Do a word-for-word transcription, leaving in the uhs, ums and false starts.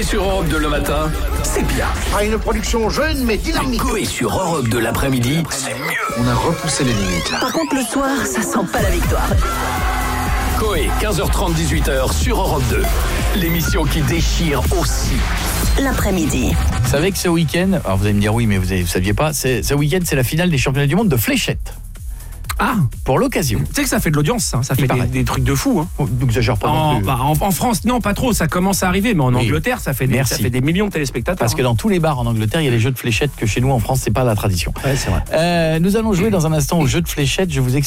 Coé sur Europe deux le matin, c'est bien. Pas une production jeune mais dynamique. Coé sur Europe deux l'après-midi, c'est mieux. On a repoussé les limites là. Par contre, le soir, ça sent pas la victoire. Coé, quinze heures trente, dix-huit heures sur Europe deux. L'émission qui déchire aussi. L'après-midi. Vous savez que ce week-end, alors vous allez me dire oui, mais vous ne saviez pas, c'est, ce week-end, c'est la finale des championnats du monde de fléchettes. Ah, pour l'occasion. Tu sais que ça fait de l'audience, ça, ça fait des, des trucs de fou. Hein. Oh, n'exagère pas en, non plus. Bah, en, en France, non, pas trop, ça commence à arriver, mais en oui. Angleterre, ça fait, des, ça fait des millions de téléspectateurs. Parce que dans tous les bars en Angleterre, il y a les jeux de fléchettes que chez nous, en France, c'est pas la tradition. Ouais, c'est vrai. Euh, nous allons jouer dans un instant au jeu de fléchettes. Je vous explique.